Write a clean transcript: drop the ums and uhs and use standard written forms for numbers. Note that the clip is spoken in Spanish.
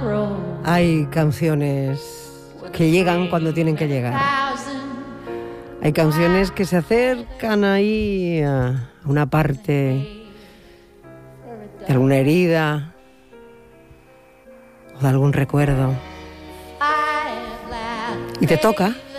Hay canciones que llegan cuando tienen que llegar. Hay canciones que se acercan ahí a una parte de alguna herida o de algún recuerdo. Y te toca